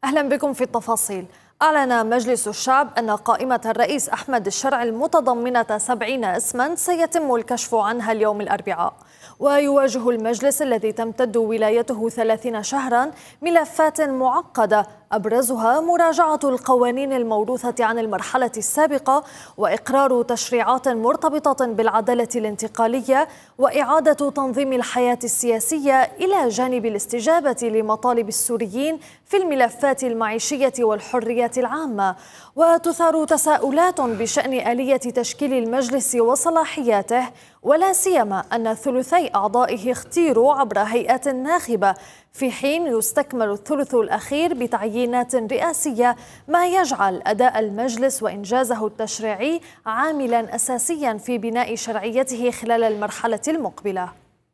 أهلا بكم في التفاصيل. أعلن مجلس الشعب أن قائمة الرئيس أحمد الشرع المتضمنة 70 اسما سيتم الكشف عنها اليوم الأربعاء. ويواجه المجلس الذي تمتد ولايته 30 شهرا ملفات معقدة أبرزها مراجعة القوانين الموروثة عن المرحلة السابقة وإقرار تشريعات مرتبطة بالعدالة الانتقالية وإعادة تنظيم الحياة السياسية إلى جانب الاستجابة لمطالب السوريين في الملفات المعيشية والحريات العامة. وتثار تساؤلات بشأن آلية تشكيل المجلس وصلاحياته، ولا سيما أن ثلثي أعضائه اختيروا عبر هيئات ناخبة، في حين يستكمل الثلث الأخير بتعيينات رئاسية، ما يجعل أداء المجلس وإنجازه التشريعي عاملا أساسيا في بناء شرعيته خلال المرحلة المقبلة.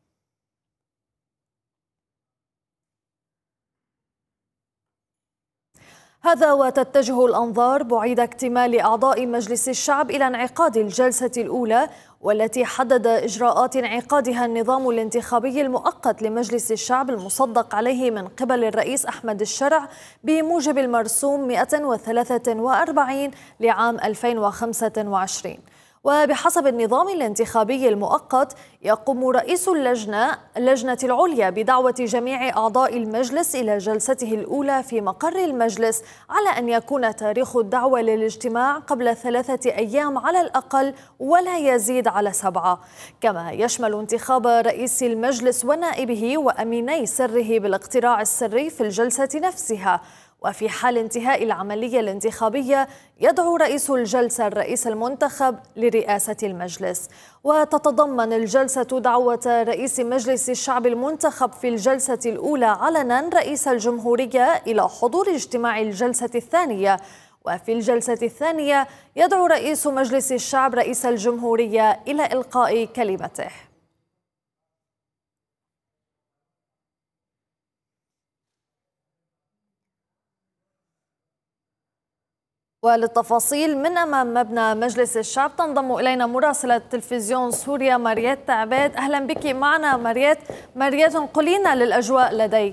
هذا وتتجه الأنظار بعيد اكتمال أعضاء مجلس الشعب إلى انعقاد الجلسة الأولى، والتي حدد إجراءات انعقادها النظام الانتخابي المؤقت لمجلس الشعب المصدق عليه من قبل الرئيس أحمد الشرع بموجب المرسوم 143 لعام 2025. وبحسب النظام الانتخابي المؤقت يقوم رئيس اللجنة العليا بدعوة جميع أعضاء المجلس إلى جلسته الأولى في مقر المجلس، على أن يكون تاريخ الدعوة للاجتماع قبل 3 أيام على الأقل ولا يزيد على 7. كما يشمل انتخاب رئيس المجلس ونائبه وأميني سره بالاقتراع السري في الجلسة نفسها. وفي حال انتهاء العملية الانتخابية يدعو رئيس الجلسة الرئيس المنتخب لرئاسة المجلس. وتتضمن الجلسة دعوة رئيس مجلس الشعب المنتخب في الجلسة الأولى علنا رئيس الجمهورية إلى حضور اجتماع الجلسة الثانية. وفي الجلسة الثانية يدعو رئيس مجلس الشعب رئيس الجمهورية إلى إلقاء كلمته. وللتفاصيل من أمام مبنى مجلس الشعب تنضم إلينا مراسلة تلفزيون سوريا مريت تعبيد. أهلا بك معنا مريت، قلينا للأجواء لديك.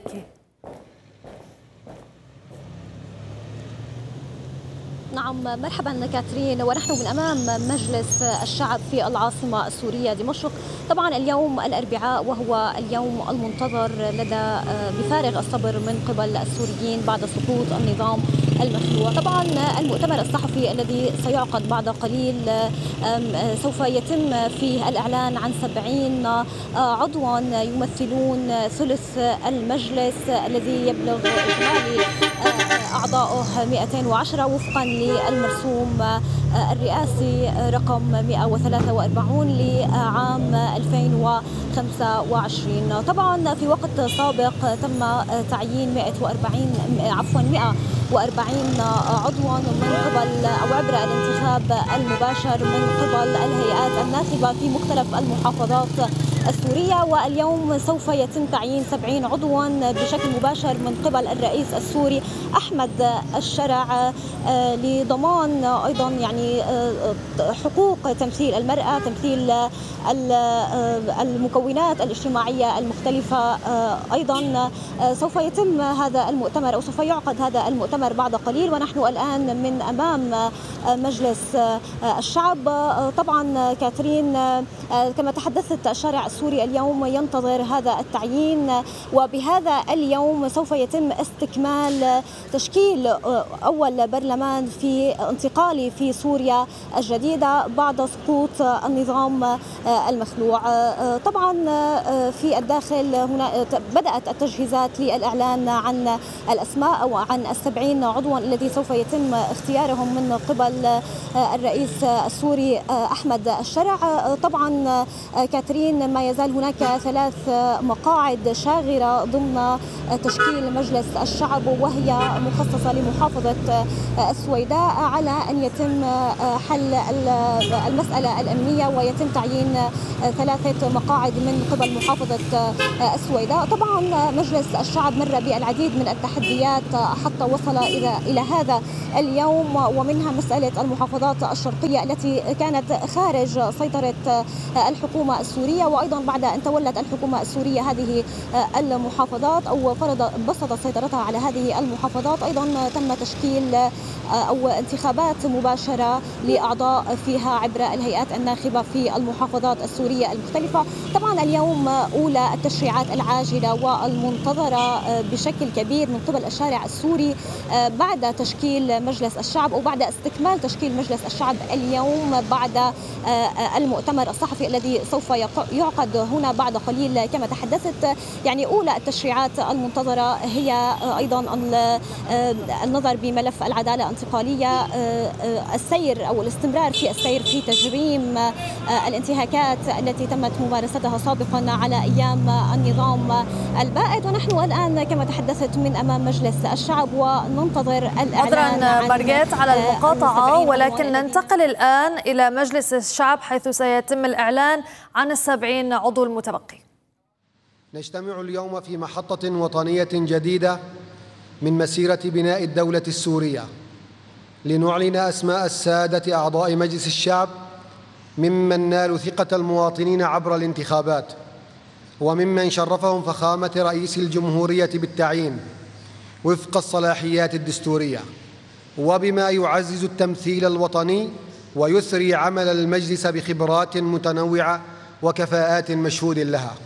نعم، مرحبا كاترين، ونحن من أمام مجلس الشعب في العاصمة السورية دمشق. طبعا اليوم الأربعاء وهو اليوم المنتظر لدى بفارغ الصبر من قبل السوريين بعد سقوط النظام المشروع. طبعا المؤتمر الصحفي الذي سيعقد بعد قليل سوف يتم فيه الإعلان عن 70 عضوا يمثلون ثلث المجلس الذي يبلغ إجمالي أعضائه 210 وفقا للمرسوم الرئاسي رقم 143 لعام 2025. طبعا في وقت سابق تم تعيين 140 عضوا من قبل أو عبر الانتخاب المباشر من قبل الهيئات الناخبة في مختلف المحافظات السورية. واليوم سوف يتم تعيين 70 عضوا بشكل مباشر من قبل الرئيس السوري أحمد الشرع لضمان أيضا يعني حقوق تمثيل المرأة، تمثيل المكونات الاجتماعية المختلفة. أيضا سوف يتم هذا المؤتمر أو سوف يعقد هذا المؤتمر بعد قليل، ونحن الآن من أمام مجلس الشعب. طبعا كاترين، كما تحدثت الشارع السوري اليوم ينتظر هذا التعيين، وبهذا اليوم سوف يتم استكمال تشكيل أول برلمان في انتقالي في سوريا الجديدة بعد سقوط النظام المخلوع. طبعا في الداخل هنا بدأت التجهيزات للإعلان عن الأسماء أو عن 70 عضوا الذي سوف يتم اختيارهم من قبل الرئيس السوري أحمد الشرع. طبعا كاترين، ما يزال هناك 3 مقاعد شاغرة ضمن تشكيل مجلس الشعب، وهي مخصصة لمحافظة السويداء، على أن يتم حل المسألة الأمنية ويتم تعيين 3 مقاعد من قبل محافظة السويداء. طبعا مجلس الشعب مر بالعديد من التحديات حتى وصل إلى هذا اليوم، ومنها مسألة المحافظات الشرقية التي كانت خارج سيطرة الحكومة السورية، وأيضا أيضا بعد أن تولت الحكومة السورية هذه المحافظات أو بسطت سيطرتها على هذه المحافظات، أيضا تم تشكيل أو انتخابات مباشرة لأعضاء فيها عبر الهيئات الناخبة في المحافظات السورية المختلفة. طبعا اليوم أولى التشريعات العاجلة والمنتظرة بشكل كبير من قبل الشارع السوري بعد تشكيل مجلس الشعب أو بعد استكمال تشكيل مجلس الشعب اليوم بعد المؤتمر الصحفي الذي سوف يعقد هنا بعد قليل كما تحدثت. يعني أولى التشريعات المنتظرة هي أيضا النظر بملف العدالة الانتقالية، السير أو الاستمرار في السير في تجريم الانتهاكات التي تمت ممارستها سابقا على أيام النظام البائد. ونحن الآن كما تحدثت من أمام مجلس الشعب وننتظر الإعلان عن مارغيت على المقاطعة، ولكن ننتقل الآن إلى مجلس الشعب حيث سيتم الإعلان عن 70 عضو المتبقي. نجتمع اليوم في محطة وطنية جديدة من مسيرة بناء الدولة السورية لنعلن أسماء السادة أعضاء مجلس الشعب ممن نالوا ثقة المواطنين عبر الانتخابات، وممن شرفهم فخامة رئيس الجمهورية بالتعيين وفق الصلاحيات الدستورية، وبما يعزز التمثيل الوطني ويثري عمل المجلس بخبرات متنوعة وكفاءات مشهود لها.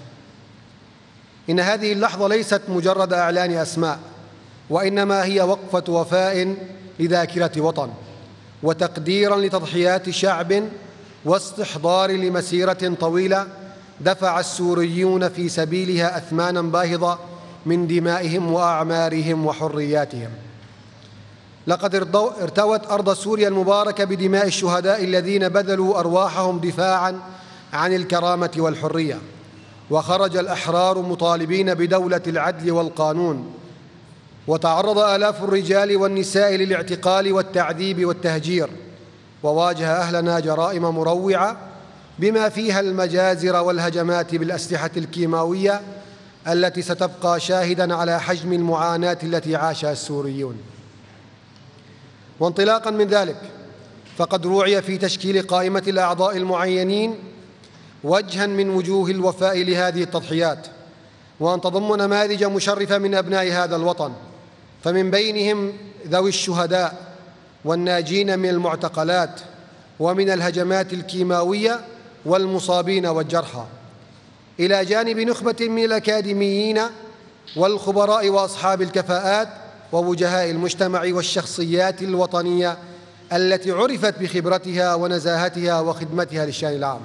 إن هذه اللحظة ليست مجرد إعلان أسماء، وإنما هي وقفة وفاء لذاكرة وطن وتقديراً لتضحيات شعب واستحضار لمسيرة طويلة دفع السوريون في سبيلها أثماناً باهظة من دمائهم وأعمارهم وحرياتهم. لقد ارتوت أرض سوريا المباركة بدماء الشهداء الذين بذلوا أرواحهم دفاعاً عن الكرامة والحرية، وخرج الأحرار مطالبين بدولة العدل والقانون، وتعرض آلاف الرجال والنساء للاعتقال والتعذيب والتهجير، وواجه أهلنا جرائم مروعة بما فيها المجازر والهجمات بالأسلحة الكيماوية التي ستبقى شاهداً على حجم المعاناة التي عاشها السوريون. وانطلاقاً من ذلك فقد روعي في تشكيل قائمة الأعضاء المعينين وجهاً من وجوه الوفاء لهذه التضحيات، وأن تضم نماذج مشرفة من أبناء هذا الوطن، فمن بينهم ذوي الشهداء والناجين من المعتقلات ومن الهجمات الكيماوية والمصابين والجرحى، إلى جانب نخبة من الأكاديميين والخبراء وأصحاب الكفاءات ووجهاء المجتمع والشخصيات الوطنية التي عرفت بخبرتها ونزاهتها وخدمتها للشأن العام.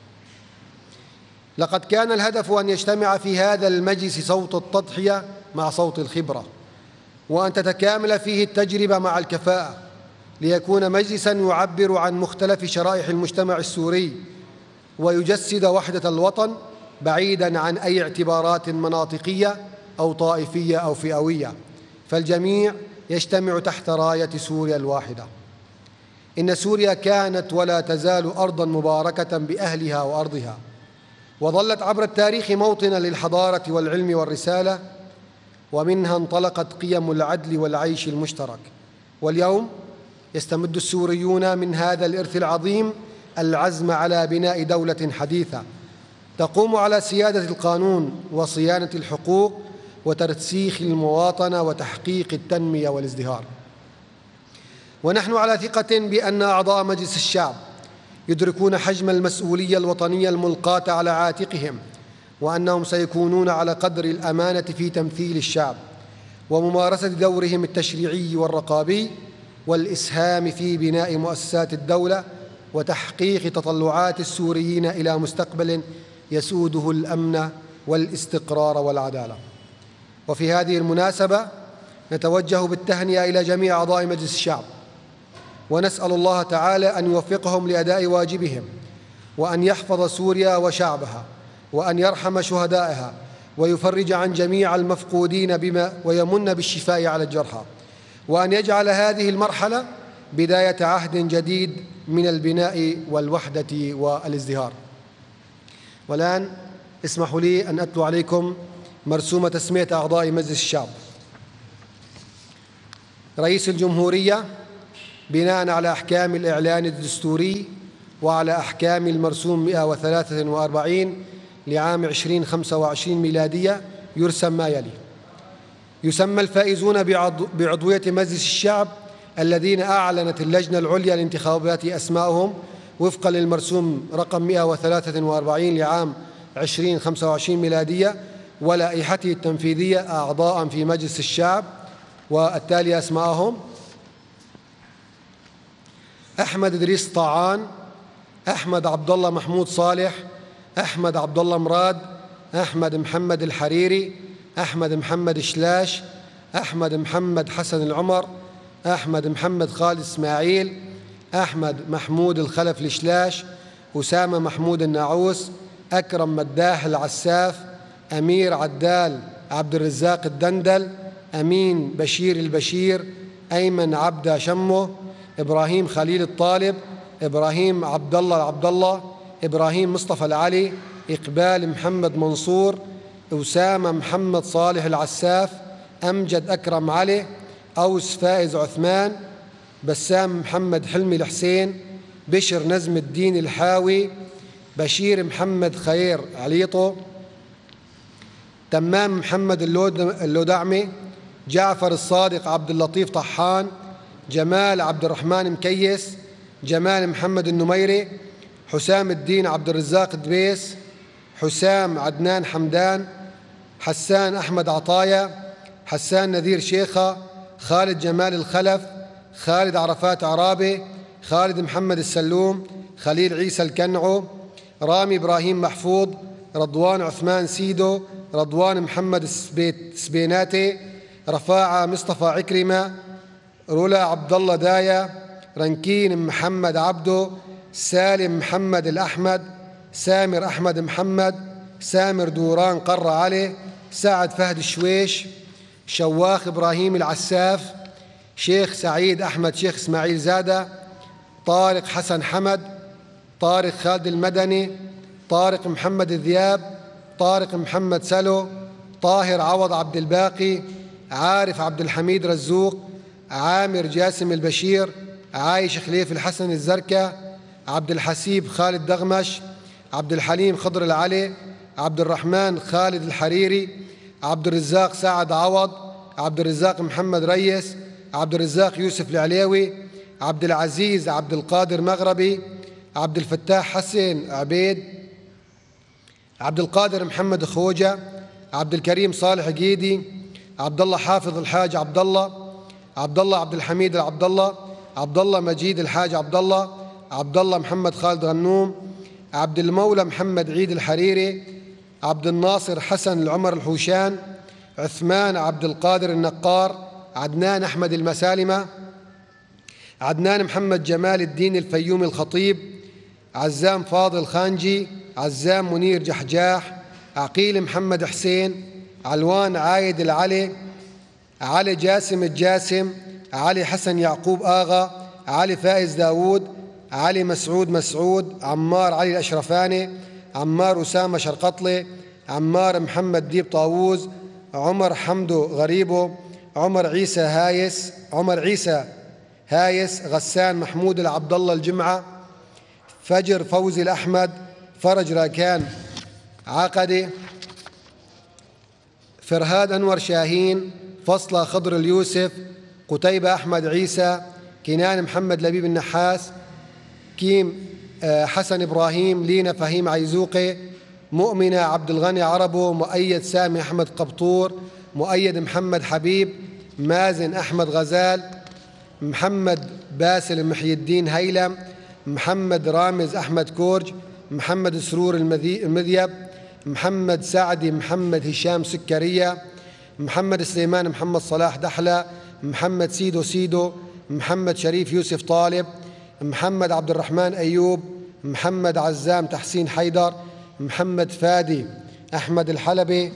لقد كان الهدف أن يجتمع في هذا المجلس صوت التضحية مع صوت الخبرة، وأن تتكامل فيه التجربة مع الكفاءة، ليكون مجلساً يعبر عن مختلف شرائح المجتمع السوري ويجسد وحدة الوطن بعيداً عن أي اعتبارات مناطقية أو طائفية أو فئوية، فالجميع يجتمع تحت راية سوريا الواحدة. إن سوريا كانت ولا تزال أرضاً مباركة بأهلها وأرضها، وظلت عبر التاريخ موطناً للحضارة والعلم والرسالة، ومنها انطلقت قيم العدل والعيش المشترك. واليوم يستمد السوريون من هذا الإرث العظيم العزم على بناء دولة حديثة تقوم على سيادة القانون وصيانة الحقوق وترسيخ المواطنة وتحقيق التنمية والازدهار. ونحن على ثقة بأن أعضاء مجلس الشعب يدركون حجم المسؤولية الوطنية الملقاة على عاتقهم، وأنهم سيكونون على قدر الأمانة في تمثيل الشعب وممارسة دورهم التشريعي والرقابي والإسهام في بناء مؤسسات الدولة وتحقيق تطلعات السوريين إلى مستقبل يسوده الأمن والاستقرار والعدالة. وفي هذه المناسبة نتوجه بالتهنئة إلى جميع أعضاء مجلس الشعب، ونسأل الله تعالى أن يوفقهم لأداء واجبهم، وأن يحفظ سوريا وشعبها، وأن يرحم شهدائها، ويفرج عن جميع المفقودين بما ويمن بالشفاء على الجرحى، وأن يجعل هذه المرحلة بداية عهد جديد من البناء والوحدة والازدهار. والآن اسمحوا لي أن أتلو عليكم مرسوم تسمية أعضاء مجلس الشعب. رئيس الجمهورية بناء على أحكام الإعلان الدستوري وعلى أحكام المرسوم 143 لعام 2025 ميلادية يرسم ما يلي: يسمى الفائزون بعضوية مجلس الشعب الذين أعلنت اللجنة العليا للانتخابات أسماءهم وفقا للمرسوم رقم 143 لعام 2025 ميلادية ولائحته التنفيذية أعضاء في مجلس الشعب، والتالي أسماءهم: أحمد إدريس طاعان، أحمد عبد الله محمود صالح، أحمد عبد الله مراد، أحمد محمد الحريري، أحمد محمد شلاش، أحمد محمد حسن العمر، أحمد محمد خالد إسماعيل، أحمد محمود الخلف الشلاش، أسامة محمود الناعوس، أكرم مداح العساف، أمير عدال عبد الرزاق الدندل، أمين بشير البشير، أيمن عبد شمه، إبراهيم خليل الطالب، إبراهيم عبد الله، إبراهيم مصطفى العلي، إقبال محمد منصور، أسامة محمد صالح العساف، أمجد أكرم علي، أوس فائز عثمان، بسام محمد حلمي الحسين، بشر نزم الدين الحاوي، بشير محمد خير عليطو، تمام محمد اللودعمي، جعفر الصادق عبد اللطيف طحان، جمال عبد الرحمن مكيس، جمال محمد النميري، حسام الدين عبد الرزاق دبيس، حسام عدنان حمدان، حسان أحمد عطايا، حسان نذير شيخة، خالد جمال الخلف، خالد عرفات عرابي، خالد محمد السلوم، خليل عيسى الكنعو، رامي إبراهيم محفوظ، رضوان عثمان سيدو، رضوان محمد سبيناتي، رفاعة مصطفى عكرمة، رولا عبد الله دايا، رنكين محمد عبدو، سالم محمد الأحمد، سامر أحمد محمد، سامر دوران قر علي، سعد فهد الشويش، شواخ إبراهيم العساف، شيخ سعيد أحمد شيخ إسماعيل زادة، طارق حسن حمد، طارق خالد المدني، طارق محمد الذياب، طارق محمد سلو، طاهر عوض عبد الباقي، عارف عبد الحميد رزوق، عامر جاسم البشير، عايش خليف الحسن الزركة، عبد الحسيب خالد دغمش، عبد الحليم خضر العلي، عبد الرحمن خالد الحريري، عبد الرزاق سعد عوض، عبد الرزاق محمد ريس، عبد الرزاق يوسف العليوي، عبد العزيز عبد القادر مغربي، عبد الفتاح حسين عبيد، عبد القادر محمد خوجة، عبد الكريم صالح قيدي، عبد الله حافظ الحاج عبد الله، عبد الله عبد الحميد العبد الله، عبد الله مجيد الحاج عبد الله، عبد الله محمد خالد غنوم، عبد المولى محمد عيد الحريري، عبد الناصر حسن العمر الحوشان، عثمان عبد القادر النقار، عدنان أحمد المسالمة، عدنان محمد جمال الدين الفيومي الخطيب، عزام فاضل خانجي، عزام منير جحجاح، عقيل محمد حسين، علوان عايد العلي، علي جاسم الجاسم، علي حسن يعقوب آغا، علي فائز داود، علي مسعود، عمار علي الأشرفاني، عمار أسامة شرقطلي، عمار محمد ديب طاووز، عمر حمدو غريبو، عمر عيسى هايس، غسان محمود العبد الله الجمعة، فجر فوزي الأحمد، فرج راكان عقدي، فرهاد أنور شاهين، فصلة خضر اليوسف، قتيبة أحمد عيسى، كنان محمد لبيب النحاس، كيم حسن إبراهيم، لينا فهيم عيزوقي، مؤمنة عبد الغني عربو، مؤيد سامي أحمد قبطور، مؤيد محمد حبيب، مازن أحمد غزال، محمد باسل محي الدين هيلم، محمد رامز أحمد كورج، محمد سرور المذيب، محمد سعدي محمد هشام سكرية، محمد سليمان محمد صلاح دحلة، محمد سيدو، محمد شريف يوسف طالب، محمد عبد الرحمن أيوب، محمد عزام تحسين حيدر، محمد فادي أحمد الحلبي،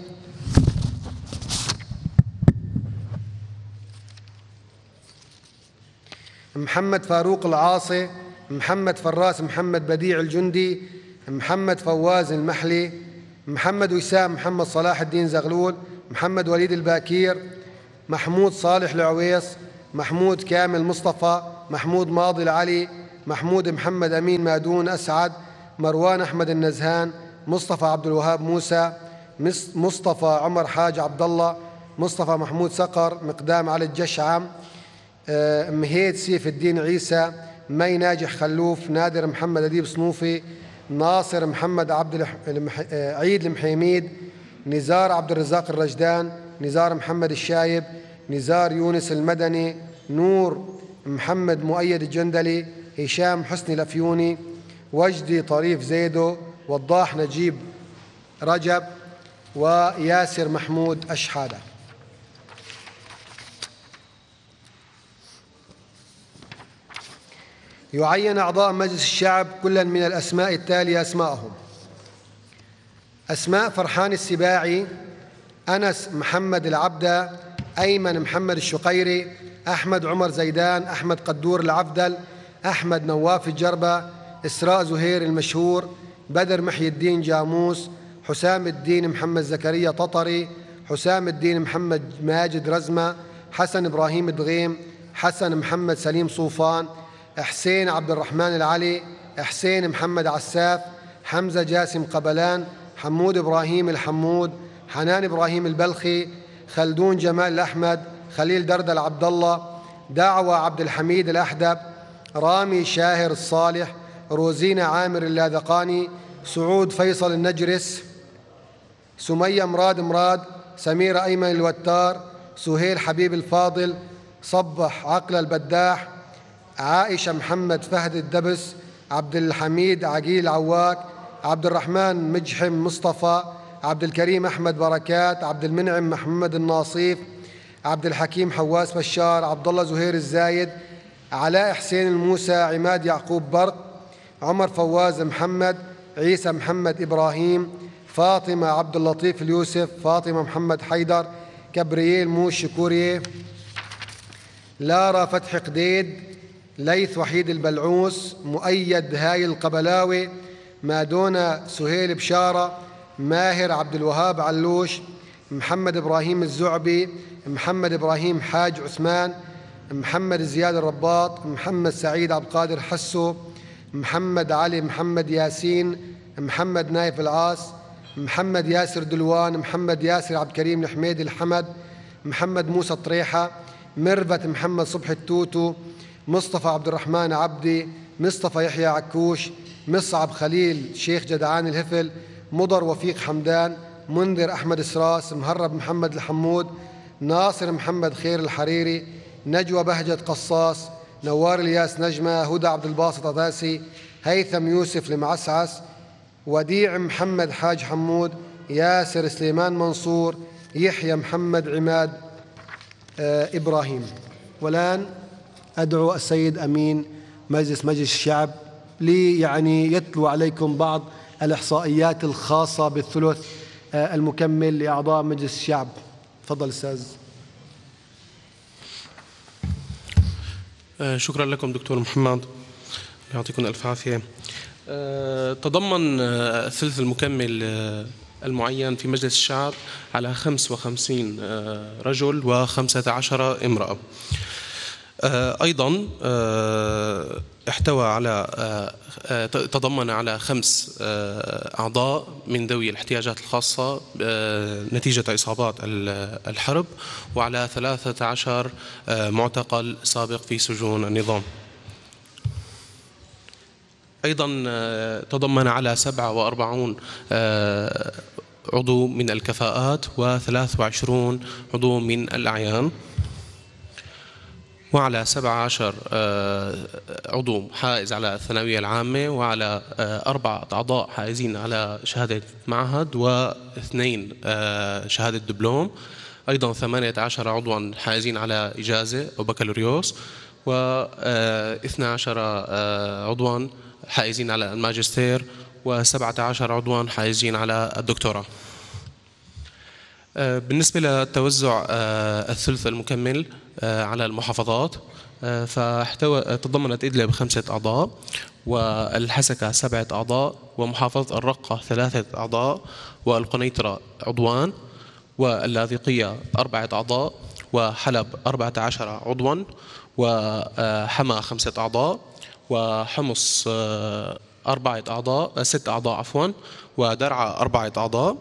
محمد فاروق العاصي، محمد فراس محمد بديع الجندي، محمد فواز المحلي، محمد وسام محمد صلاح الدين زغلول، محمد وليد الباكير، محمود صالح العويص، محمود كامل مصطفى، محمود ماضي العلي، محمود محمد أمين مادون أسعد، مروان أحمد النزهان، مصطفى عبد الوهاب موسى، مصطفى عمر حاج عبد الله، مصطفى محمود صقر، مقدام علي الجشعم، مهيد سيف الدين عيسى، مي ناجح خلوف، نادر محمد أديب صنوفي، ناصر محمد عيد المحيميد، نزار عبد الرزاق الرجدان، نزار محمد الشايب، نزار يونس المدني، نور محمد مؤيد الجندلي، هشام حسني الأفيوني، وجدي طريف زيدو، وضاح نجيب رجب، وياسر محمود أشحادة. يعين أعضاء مجلس الشعب كلا من الأسماء التالية أسماءهم: أسماء فرحان السباعي، أنس محمد العبدة، أيمن محمد الشقيري، أحمد عمر زيدان، أحمد قدور العفدل، أحمد نواف الجربة، إسراء زهير المشهور، بدر محي الدين جاموس، حسام الدين محمد زكريا تطري، حسام الدين محمد ماجد رزمة، حسن إبراهيم الدغيم، حسن محمد سليم صوفان، حسين عبد الرحمن العلي، حسين محمد عساف، حمزة جاسم قبلان، حمود إبراهيم الحمود، حنان إبراهيم البلخي، خلدون جمال الأحمد، خليل دردل عبد الله، دعوة عبد الحميد الأحدب، رامي شاهر الصالح، روزينا عامر اللاذقاني، سعود فيصل النجرس، سمية مراد، سميرة أيمن الوتار، سهيل حبيب الفاضل، صبح عقل البداح، عائشة محمد فهد الدبس، عبد الحميد عقيل عواك، عبد الرحمن مجحم مصطفى، عبد الكريم أحمد بركات، عبد المنعم محمد الناصيف، عبد الحكيم حواس بشار، عبد الله زهير الزايد، علاء حسين الموسى، عماد يعقوب برق، عمر فواز محمد، عيسى محمد إبراهيم، فاطمة عبد اللطيف اليوسف، فاطمة محمد حيدر، كبرييل موش كوريه، لارا فتح قديد، ليث وحيد البلعوس، مؤيد هاي القبلاوي، مادونا سهيل بشارة، ماهر عبد الوهاب علوش، محمد إبراهيم الزعبي، محمد إبراهيم حاج عثمان، محمد زياد الرباط، محمد سعيد عبد القادر حسو، محمد علي محمد ياسين، محمد نايف العاص، محمد ياسر دلوان، محمد ياسر عبد الكريم الحميدي الحمد، محمد موسى الطريحة، مرفت محمد صبحي التوتو، مصطفى عبد الرحمن عبدي، مصطفى يحيى عكوش، مصعب خليل شيخ جدعان الهفل، مضر وفيق حمدان، منذر أحمد سراس، مهرب محمد الحمود، ناصر محمد خير الحريري، نجوى بهجة قصاص، نوار الياس نجمة، هدى عبد الباسط عداسي، هيثم يوسف المعسعس، وديع محمد حاج حمود، ياسر سليمان منصور، يحيى محمد عماد إبراهيم. والآن أدعو السيد أمين مجلس الشعب يتلو عليكم بعض الإحصائيات الخاصة بالثلث المكمل لأعضاء مجلس الشعب. تفضل أستاذ. شكرا لكم دكتور محمد، يعطيكم ألف عافية. تضمن الثلث المكمل المعين في مجلس الشعب على 55 رجل و15 امرأة. أيضا احتوى على تضمن على 5 أعضاء من ذوي الاحتياجات الخاصة نتيجة إصابات الحرب، وعلى 13 معتقل سابق في سجون النظام. أيضا تضمن على 47 عضو من الكفاءات و23 عضو من الأعيان، وعلى 17 عضو حائز على الثانوية العامة، وعلى 4 أعضاء حائزين على شهادة معهد و2 شهادة دبلوم، أيضا 18 عضوا حائزين على إجازة أو بكالوريوس، و12 عضوا حائزين على الماجستير، و17 عضوا حائزين على الدكتوراه. بالنسبة لتوزع الثلث المكمل على المحافظات، تضمنت إدلب 5 أعضاء، والحسكة 7 أعضاء، ومحافظة الرقة 3 أعضاء، والقنيطرة عضوان، واللاذقية 4 أعضاء، وحلب 14 عضوا، وحما 5 أعضاء، وحمص 6 أعضاء عفوا، ودرعا 4 أعضاء،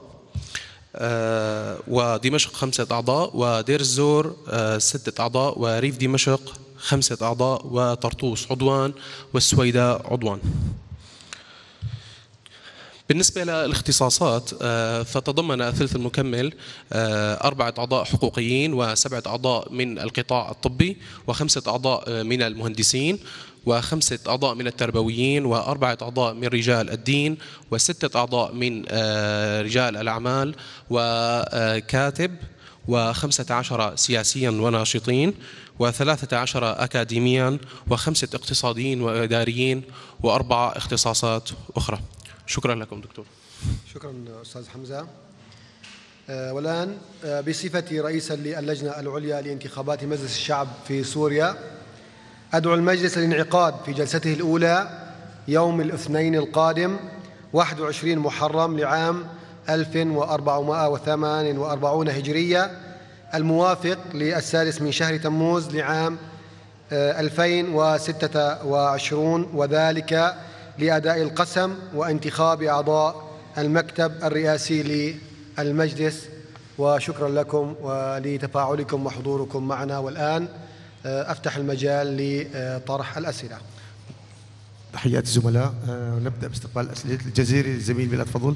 ودمشق 5 أعضاء، ودير الزور 6 أعضاء، وريف دمشق 5 أعضاء، وطرطوس عضوان، والسويداء عضوان. بالنسبة للاختصاصات فتضمن الثلث المكمل 4 أعضاء حقوقيين، و7 أعضاء من القطاع الطبي، و5 أعضاء من المهندسين، و5 أعضاء من التربويين، و4 أعضاء من رجال الدين، و6 أعضاء من رجال الأعمال، وكاتب، و15 سياسيا وناشطين، و13 أكاديميا، و5 اقتصاديين وإداريين، و4 اختصاصات أخرى. شكرا لكم دكتور. شكرا أستاذ حمزة. والآن بصفتي رئيسا للجنة العليا لانتخابات مجلس الشعب في سوريا، أدعو المجلس للانعقاد في جلسته الأولى يوم الاثنين القادم 21 محرم لعام 1448 هجرية، الموافق للسادس من شهر تموز لعام 2026، وذلك لأداء القسم وانتخاب أعضاء المكتب الرئاسي للمجلس. وشكرا لكم ولتفاعلكم وحضوركم معنا. والآن أفتح المجال لطرح الأسئلة. تحياتي الزملاء، نبدأ باستقبال أسئلة الجزيري. الزميل ميلاد تفضل.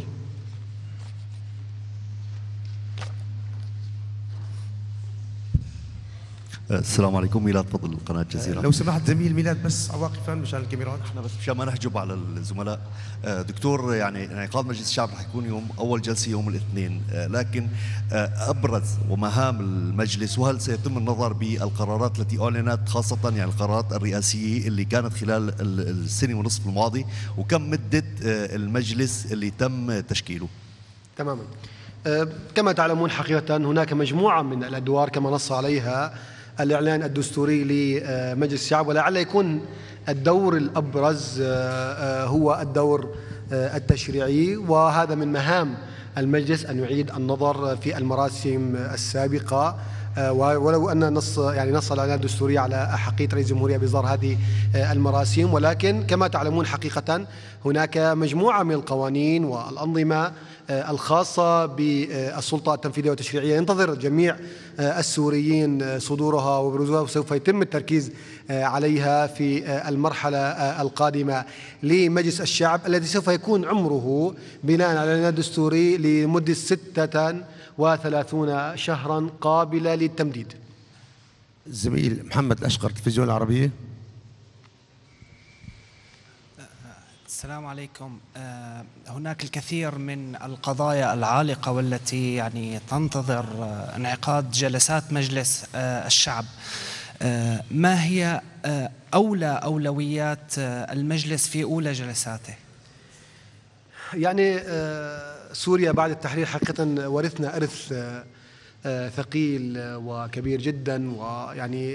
السلام عليكم، ميلاد فضل قناة جزيرة. لو سمحت زميل ميلاد بس واقفا مشان الكاميرات. احنا بس مشان ما نحجب على الزملاء. دكتور، يعني انعقاد مجلس الشعب رح يكون يوم اول جلسة يوم الاثنين، لكن ابرز ومهام المجلس، وهل سيتم النظر بالقرارات التي اعلنت، خاصة يعني القرارات الرئاسية اللي كانت خلال السنة ونصف الماضي، وكم مدة المجلس اللي تم تشكيله؟ تماما. كما تعلمون حقيقة هناك مجموعة من الأدوار كما نص عليها الإعلان الدستوري لمجلس الشعب، ولعل يكون الدور الأبرز هو الدور التشريعي، وهذا من مهام المجلس أن يعيد النظر في المراسم السابقة، ولو أن نص الإعلان الدستوري على حقيقة رئيس الجمهورية بإصدار هذه المراسم، ولكن كما تعلمون حقيقة هناك مجموعة من القوانين والأنظمة الخاصة بالسلطة التنفيذية والتشريعية ينتظر جميع السوريين صدورها وبروزها، وسوف يتم التركيز عليها في المرحلة القادمة لمجلس الشعب الذي سوف يكون عمره بناء على الإعلان الدستوري لمدة 36 شهرا قابلة للتمديد. الزميل محمد الأشقر، تلفزيون العربية. السلام عليكم. هناك الكثير من القضايا العالقة والتي يعني تنتظر انعقاد جلسات مجلس الشعب. ما هي أولويات المجلس في أولى جلساته؟ يعني سوريا بعد التحرير حقيقة ورثنا إرث ثقيل وكبير جدا، ويعني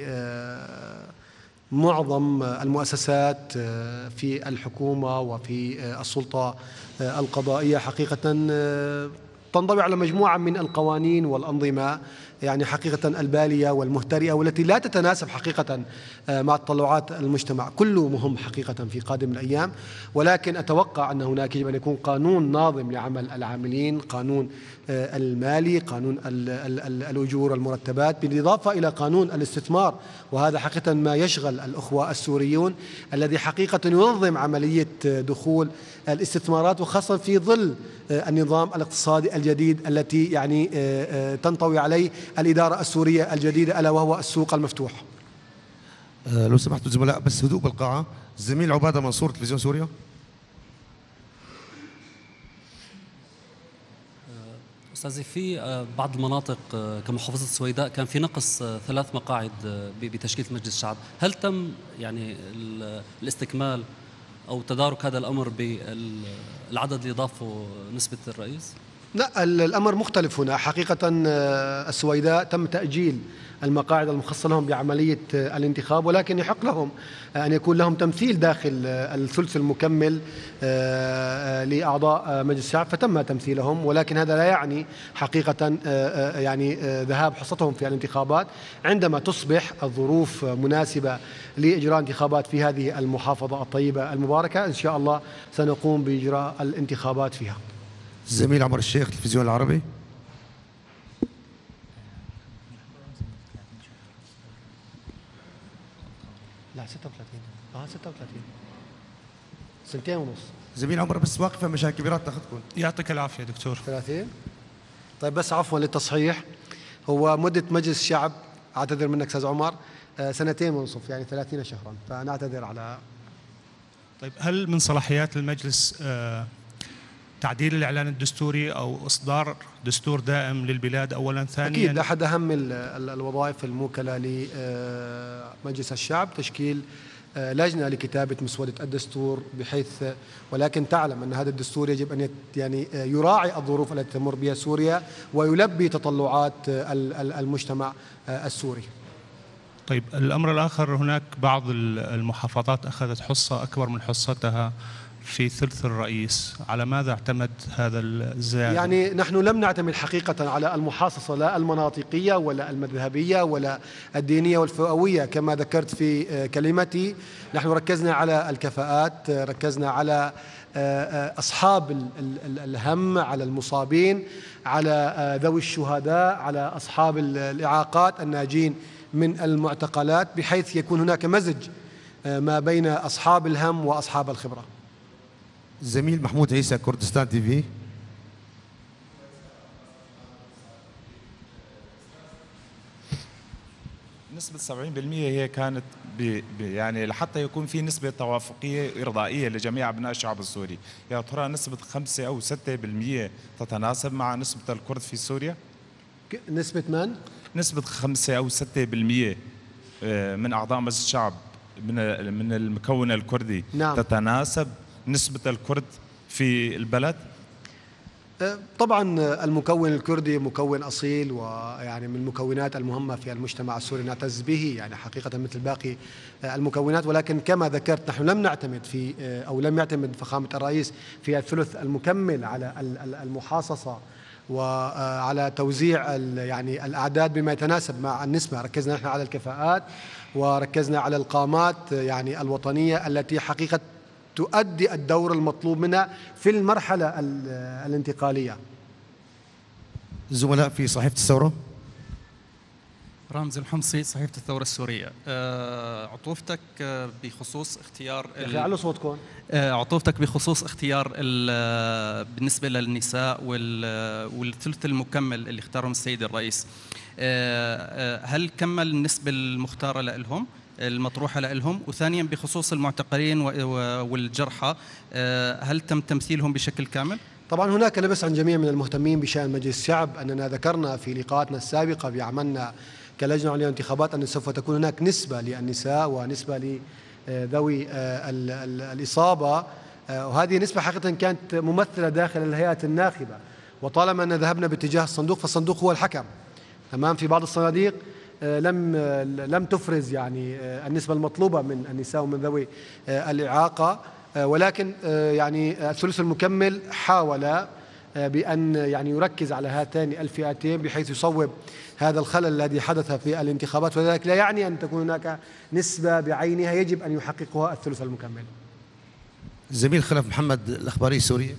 معظم المؤسسات في الحكومة وفي السلطة القضائية حقيقة تنضوي على مجموعة من القوانين والأنظمة يعني حقيقة البالية والمهترئة، والتي لا تتناسب حقيقة مع تطلعات المجتمع. كله مهم حقيقة في قادم الأيام، ولكن أتوقع أن هناك يجب أن يكون قانون ناظم لعمل العاملين، قانون المالي، قانون الأجور والمرتبات، بالإضافة إلى قانون الاستثمار، وهذا حقيقة ما يشغل الأخوة السوريون، الذي حقيقة ينظم عملية دخول الاستثمارات، وخاصة في ظل النظام الاقتصادي الجديد التي يعني تنطوي عليه الإدارة السورية الجديدة، ألا وهو السوق المفتوح. لو سمحتوا زملاء بس هدوء بالقاعة. الزميل عبادة منصور، تلفزيون سوريا. أستاذي، في بعض المناطق كمحافظة السويداء كان في نقص 3 مقاعد بتشكيلة مجلس الشعب، هل تم يعني الاستكمال أو تدارك هذا الأمر بالعدد اللي ضافه نسبة الرئيس؟ لا، الأمر مختلف هنا حقيقة. السويداء تم تأجيل المقاعد المخصصة لهم بعملية الانتخاب، ولكن يحق لهم أن يكون لهم تمثيل داخل الثلث المكمل لأعضاء مجلس الشعب، فتم تمثيلهم، ولكن هذا لا يعني حقيقة يعني ذهاب حصتهم في الانتخابات. عندما تصبح الظروف مناسبة لإجراء انتخابات في هذه المحافظة الطيبة المباركة إن شاء الله سنقوم بإجراء الانتخابات فيها. الزميل عمر الشيخ، التلفزيون العربي. لا 36 36 سنتين ونص. زميل عمر بس واقفة مشان كبيرات تاخذكم. يعطيك العافية دكتور. 30. طيب بس عفوا للتصحيح، هو مدة مجلس الشعب، أعتذر منك أستاذ عمر، 2 ونصف يعني 30 شهرا، فنعتذر على. طيب هل من صلاحيات المجلس تعديل الإعلان الدستوري أو إصدار دستور دائم للبلاد أولا؟ ثانيا أكيد أحد أهم الوظائف الموكلة لمجلس الشعب تشكيل لجنة لكتابة مسودة الدستور، بحيث ولكن تعلم أن هذا الدستور يجب أن يعني يراعي الظروف التي تمر بها سوريا ويلبي تطلعات المجتمع السوري. طيب الأمر الآخر، هناك بعض المحافظات أخذت حصة أكبر من حصتها في ثلث الرئيس، على ماذا اعتمد هذا الزيادة؟ يعني نحن لم نعتمد حقيقة على المحاصصة لا المناطقية ولا المذهبية ولا الدينية والفئوية كما ذكرت في كلمتي. نحن ركزنا على الكفاءات، ركزنا على أصحاب الهم، على المصابين، على ذوي الشهداء، على أصحاب الإعاقات الناجين من المعتقلات، بحيث يكون هناك مزج ما بين أصحاب الهم وأصحاب الخبرة. الزميل محمود عيسى، كردستان تي في. نسبة 70% هي كانت يعني لحتى يكون في نسبة توافقية إرضائية لجميع أبناء الشعب السوري. يا ترى نسبة 5 أو 6% تتناسب مع نسبة الكرد في سوريا؟ نسبة من؟ نسبة 5 أو 6% من أعضاء مجلس الشعب من المكون الكردي. نعم. تتناسب نسبة الكرد في البلد؟ طبعا المكون الكردي مكون أصيل، ويعني من المكونات المهمة في المجتمع السوري نعتز به يعني حقيقة مثل باقي المكونات، ولكن كما ذكرت نحن لم نعتمد في أو لم يعتمد فخامة الرئيس في الثلث المكمل على المحاصصة وعلى توزيع يعني الأعداد بما يتناسب مع النسبة. ركزنا نحن على الكفاءات وركزنا على القامات يعني الوطنية التي حقيقة تؤدي الدور المطلوب منها في المرحلة الانتقالية. زملاء في صحيفة الثورة. رامز الحمصي، صحيفة الثورة السورية. عطوفتك بخصوص اختيار على صوتكم. عطوفتك بخصوص اختيار بالنسبة للنساء والثلث المكمل اللي اختارهم السيد الرئيس، هل كمل النسبة المختارة لهم المطروحة لهم؟ وثانيا بخصوص المعتقلين والجرحى، هل تم تمثيلهم بشكل كامل؟ طبعا هناك لبس عن جميع من المهتمين بشأن مجلس الشعب أننا ذكرنا في لقاءاتنا السابقة بعملنا كلجنة عليا الانتخابات أن سوف تكون هناك نسبة للنساء ونسبة لذوي الإصابة، وهذه نسبة حقيقة كانت ممثلة داخل الهيئات الناخبة. وطالما أن ذهبنا باتجاه الصندوق فالصندوق هو الحكم. تمام. في بعض الصناديق لم تفرز يعني النسبة المطلوبة من النساء ومن ذوي الإعاقة، ولكن يعني الثلث المكمل حاول بأن يعني يركز على هاتين الفئتين بحيث يصوب هذا الخلل الذي حدث في الانتخابات، وذلك لا يعني أن تكون هناك نسبة بعينها يجب أن يحققها الثلث المكمل. الزميل خلف محمد، الأخبارية السورية.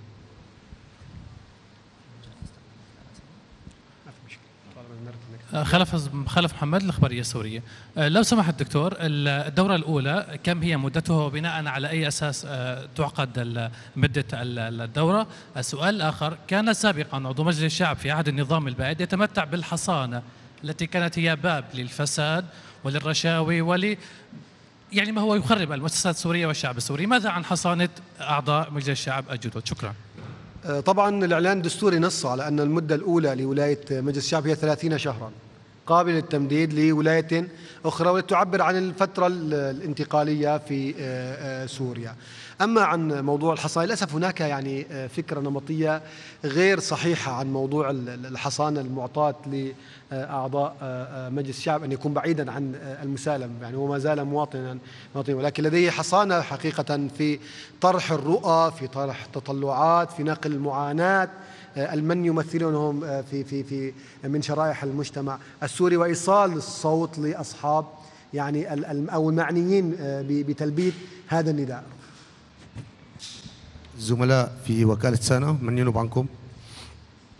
خلف محمد، الأخبارية السورية. لو سمحت دكتور، الدورة الأولى كم هي مدتها وبناء على أي أساس تعقد مدة الدورة؟ السؤال الآخر، كان سابقا عضو مجلس الشعب في عهد النظام البائد يتمتع بالحصانة التي كانت هي باب للفساد وللرشاوي يعني ما هو يخرب المؤسسات السورية والشعب السوري. ماذا عن حصانة أعضاء مجلس الشعب الجدد؟ شكرا. طبعا الإعلان الدستوري نص على أن المدة الأولى لولاية مجلس الشعب هي 30 شهرا، قابل للتمديد لولاية أخرى ولتعبر عن الفترة الانتقالية في سوريا. أما عن موضوع الحصانة، للأسف هناك يعني فكرة نمطية غير صحيحة عن موضوع الحصانة المعطاة لأعضاء مجلس الشعب أن يكون بعيدا عن المسالم، يعني هو ما زال مواطنا، ولكن لديه حصانة حقيقة في طرح الرؤى، في طرح تطلعات، في نقل المعاناة المن يمثلونهم في من شرائح المجتمع السوري، وإيصال الصوت لأصحاب يعني أو المعنيين بتلبية هذا النداء. الزملاء في وكالة سانا من ينوب عنكم؟